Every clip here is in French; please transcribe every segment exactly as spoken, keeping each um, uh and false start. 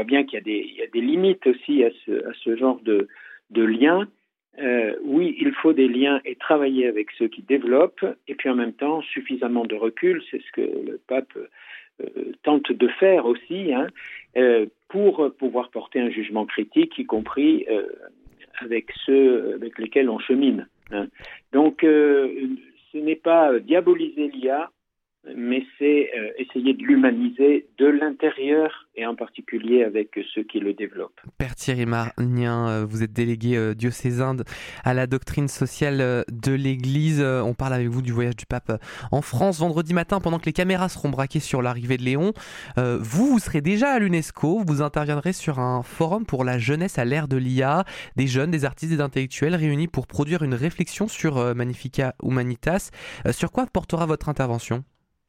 voit bien qu'il y a des, il y a des limites aussi à ce, à ce genre de, de liens. Euh, oui, il faut des liens et travailler avec ceux qui développent, et puis en même temps suffisamment de recul, c'est ce que le pape euh, tente de faire aussi, hein, euh, pour pouvoir porter un jugement critique, y compris euh, avec ceux avec lesquels on chemine. Hein. Donc, euh, ce n'est pas diaboliser l'I A, mais c'est euh, essayer de l'humaniser de l'intérieur et en particulier avec ceux qui le développent. Père Thierry Magnien, vous êtes délégué euh, diocésain à la doctrine sociale de l'Église. On parle avec vous du voyage du pape en France vendredi matin pendant que les caméras seront braquées sur l'arrivée de Léon. Euh, vous, vous serez déjà à l'UNESCO, vous interviendrez sur un forum pour la jeunesse à l'ère de l'I A, des jeunes, des artistes, des intellectuels réunis pour produire une réflexion sur euh, Magnificat Humanitas. Euh, sur quoi portera votre intervention ?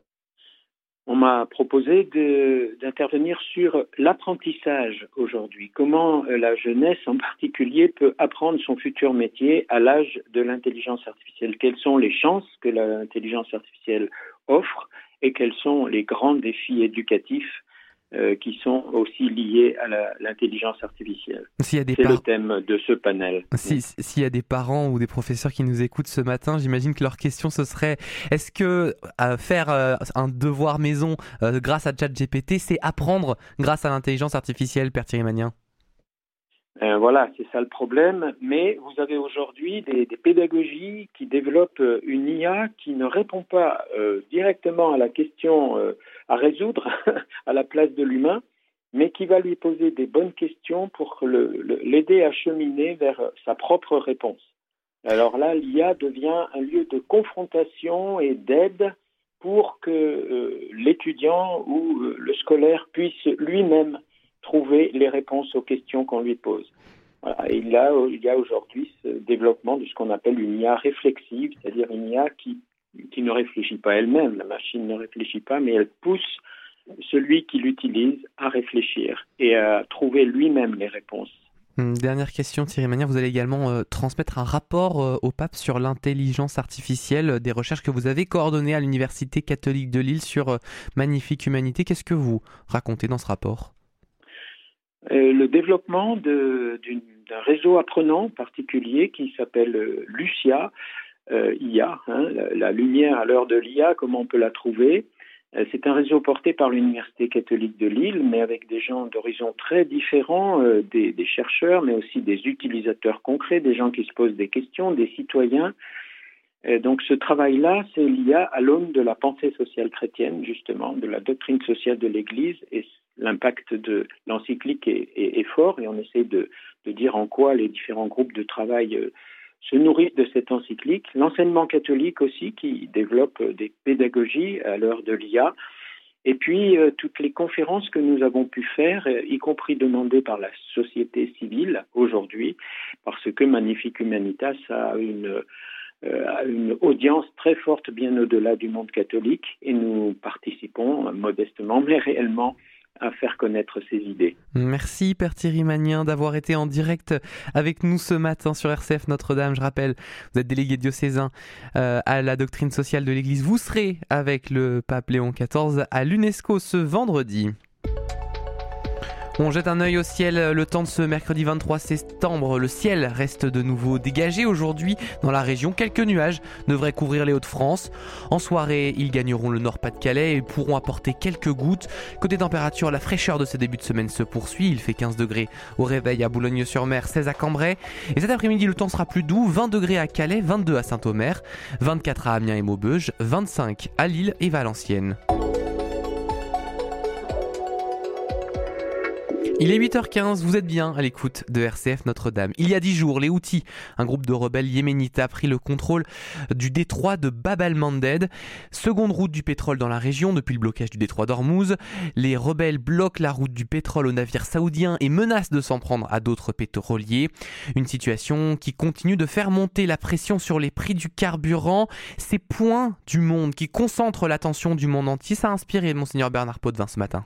On m'a proposé de, d'intervenir sur l'apprentissage aujourd'hui. Comment la jeunesse en particulier peut apprendre son futur métier à l'âge de l'intelligence artificielle. Quelles sont les chances que l'intelligence artificielle offre et quels sont les grands défis éducatifs euh, qui sont aussi liés à la, l'intelligence artificielle. S'il y a des C'est par... le thème de ce panel. Si, s'il y a des parents ou des professeurs qui nous écoutent ce matin, j'imagine que leur question ce serait est-ce que euh, faire euh, un devoir maison euh, grâce à ChatGPT, c'est apprendre grâce à l'intelligence artificielle, Père Thierry Magnien ? Euh, voilà, c'est ça le problème. Mais vous avez aujourd'hui des, des pédagogies qui développent une I A qui ne répond pas euh, directement à la question euh, à résoudre à la place de l'humain, mais qui va lui poser des bonnes questions pour le, le, l'aider à cheminer vers sa propre réponse. Alors là, l'I A devient un lieu de confrontation et d'aide pour que euh, l'étudiant ou euh, le scolaire puisse lui-même trouver les réponses aux questions qu'on lui pose. Voilà. Et là, il y a aujourd'hui ce développement de ce qu'on appelle une I A réflexive, c'est-à-dire une I A qui, qui ne réfléchit pas elle-même. La machine ne réfléchit pas, mais elle pousse celui qui l'utilise à réfléchir et à trouver lui-même les réponses. Dernière question, Thierry Magnien, vous allez également euh, transmettre un rapport euh, au pape sur l'intelligence artificielle, euh, des recherches que vous avez coordonnées à l'Université catholique de Lille sur euh, Magnifique Humanité. Qu'est-ce que vous racontez dans ce rapport ? Euh, le développement de, d'une, d'un réseau apprenant particulier qui s'appelle euh, Lucia, euh, I A, hein, la, la lumière à l'heure de l'I A, comment on peut la trouver. Euh, c'est un réseau porté par l'Université catholique de Lille, mais avec des gens d'horizons très différents, euh, des, des chercheurs, mais aussi des utilisateurs concrets, des gens qui se posent des questions, des citoyens. Euh, donc ce travail-là, c'est l'I A à l'aune de la pensée sociale chrétienne, justement, de la doctrine sociale de l'Église, et l'impact de l'encyclique est, est, est fort, et on essaie de, de dire en quoi les différents groupes de travail euh, se nourrissent de cette encyclique. L'enseignement catholique aussi, qui développe des pédagogies à l'heure de l'I A, et puis euh, toutes les conférences que nous avons pu faire, euh, y compris demandées par la société civile aujourd'hui, parce que Magnifique Humanitas a une... à une audience très forte bien au-delà du monde catholique et nous participons modestement mais réellement à faire connaître ces idées. Merci Père Thierry Magnien d'avoir été en direct avec nous ce matin sur R C F Notre-Dame. Je rappelle, vous êtes délégué diocésain euh, à la doctrine sociale de l'Église. Vous serez avec le pape Léon quatorze à l'UNESCO ce vendredi. On jette un œil au ciel, le temps de ce mercredi vingt-trois septembre. Le ciel reste de nouveau dégagé aujourd'hui dans la région. Quelques nuages devraient couvrir les Hauts-de-France. En soirée, ils gagneront le Nord-Pas-de-Calais et pourront apporter quelques gouttes. Côté température, la fraîcheur de ce début de semaine se poursuit. Il fait quinze degrés au réveil à Boulogne-sur-Mer, seize à Cambrai. Et cet après-midi, le temps sera plus doux. vingt degrés à Calais, vingt-deux à Saint-Omer, vingt-quatre à Amiens et Maubeuge, vingt-cinq à Lille et Valenciennes. Il est huit heures quinze, vous êtes bien à l'écoute de R C F Notre-Dame. Il y a dix jours, les Houthis, un groupe de rebelles yéménites, a pris le contrôle du détroit de Bab el-Mandeb, seconde route du pétrole dans la région depuis le blocage du détroit d'Ormuz. Les rebelles bloquent la route du pétrole aux navires saoudiens et menacent de s'en prendre à d'autres pétroliers. Une situation qui continue de faire monter la pression sur les prix du carburant. Ces points du monde qui concentrent l'attention du monde entier, ça a inspiré Monseigneur Bernard Potvin ce matin.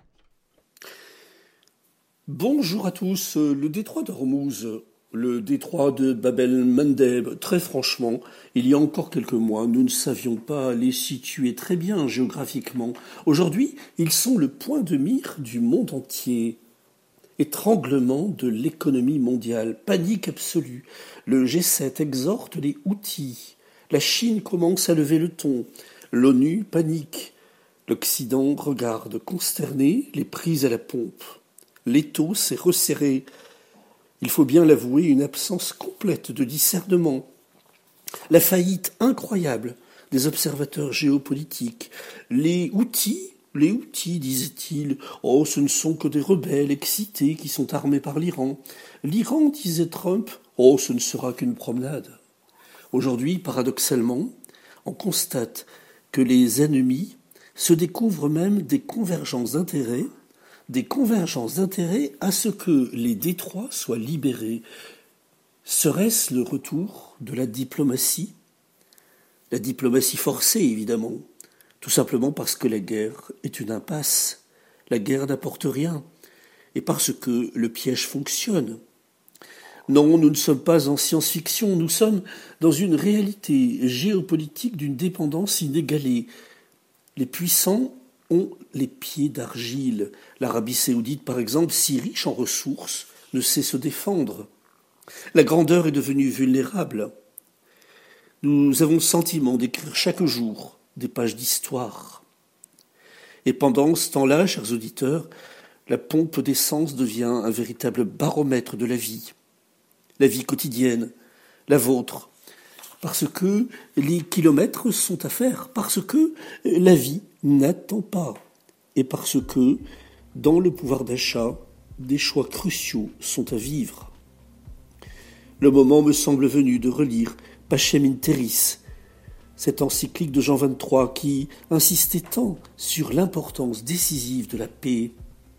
Bonjour à tous. Le détroit d'Ormuz, le détroit de Bab el-Mandeb, très franchement, il y a encore quelques mois, nous ne savions pas les situer très bien géographiquement. Aujourd'hui, ils sont le point de mire du monde entier. Étranglement de l'économie mondiale, panique absolue. Le G sept exhorte les Houthis. La Chine commence à lever le ton. L'ONU panique. L'Occident regarde consterné les prix à la pompe. L'étau s'est resserré. Il faut bien l'avouer, une absence complète de discernement. La faillite incroyable des observateurs géopolitiques. Les Houthis, les Houthis, disait-il, oh, ce ne sont que des rebelles excités qui sont armés par l'Iran. L'Iran, disait Trump, oh, ce ne sera qu'une promenade. Aujourd'hui, paradoxalement, on constate que les ennemis se découvrent même des convergences d'intérêts, des convergences d'intérêts à ce que les détroits soient libérés. Serait-ce le retour de la diplomatie ? La diplomatie forcée, évidemment, tout simplement parce que la guerre est une impasse. La guerre n'apporte rien, et parce que le piège fonctionne. Non, nous ne sommes pas en science-fiction, nous sommes dans une réalité géopolitique d'une dépendance inégalée. Les puissants ont les pieds d'argile. L'Arabie saoudite, par exemple, si riche en ressources, ne sait se défendre. La grandeur est devenue vulnérable. Nous avons le sentiment d'écrire chaque jour des pages d'histoire. Et pendant ce temps-là, chers auditeurs, la pompe d'essence devient un véritable baromètre de la vie. La vie quotidienne, la vôtre, parce que les kilomètres sont à faire, parce que la vie n'attend pas, et parce que, dans le pouvoir d'achat, des choix cruciaux sont à vivre. Le moment me semble venu de relire Pacem in Terris, cette encyclique de Jean vingt-trois qui insistait tant sur l'importance décisive de la paix.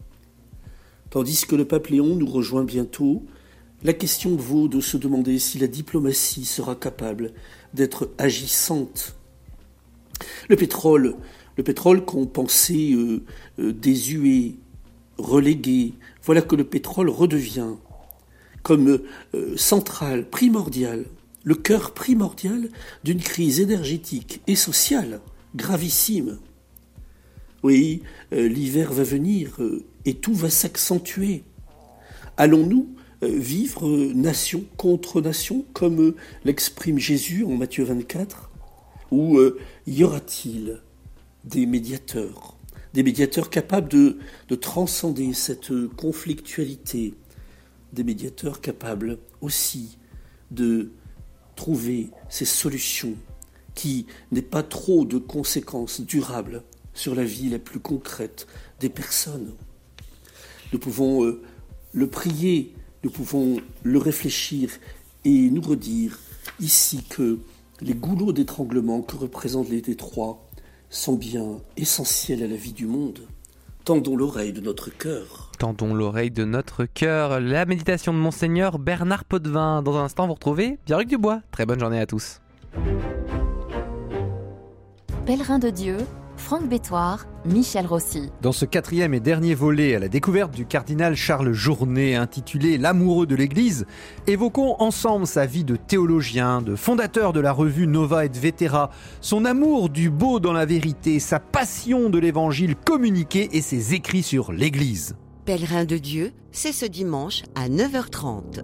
Tandis que le pape Léon nous rejoint bientôt, la question vaut de se demander si la diplomatie sera capable d'être agissante. Le pétrole, le pétrole qu'on pensait euh, euh, désuet, relégué, voilà que le pétrole redevient comme euh, centrale, primordiale, le cœur primordial d'une crise énergétique et sociale gravissime. Oui, euh, l'hiver va venir euh, et tout va s'accentuer. Allons-nous euh, vivre euh, nation contre nation, comme euh, l'exprime Jésus en Matthieu vingt-quatre, ou euh, y aura-t-il des médiateurs, des médiateurs capables de, de transcender cette conflictualité, des médiateurs capables aussi de trouver ces solutions qui n'aient pas trop de conséquences durables sur la vie la plus concrète des personnes. Nous pouvons euh, le prier, nous pouvons le réfléchir et nous redire ici que les goulots d'étranglement que représentent les détroits sont bien essentiels à la vie du monde. Tendons l'oreille de notre cœur. Tendons l'oreille de notre cœur. La méditation de Monseigneur Bernard Potvin. Dans un instant, vous retrouvez Pierre-Luc Dubois. Très bonne journée à tous. Pèlerin de Dieu, Franck Bétoir, Michel Rossi. Dans ce quatrième et dernier volet à la découverte du cardinal Charles Journet, intitulé « L'amoureux de l'Église », évoquons ensemble sa vie de théologien, de fondateur de la revue Nova et Vetera, son amour du beau dans la vérité, sa passion de l'Évangile communiqué et ses écrits sur l'Église. Pèlerin de Dieu, c'est ce dimanche à neuf heures trente.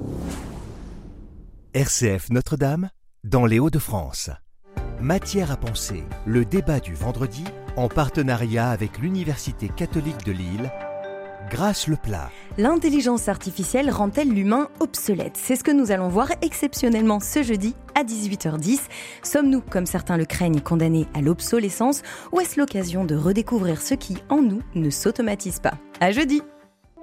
R C F Notre-Dame, dans les Hauts-de-France. Matière à penser, le débat du vendredi, en partenariat avec l'Université catholique de Lille, Grâce Leplat. L'intelligence artificielle rend-elle l'humain obsolète ? C'est ce que nous allons voir exceptionnellement ce jeudi à dix-huit heures dix. Sommes-nous, comme certains le craignent, condamnés à l'obsolescence, ou est-ce l'occasion de redécouvrir ce qui, en nous, ne s'automatise pas ? À jeudi !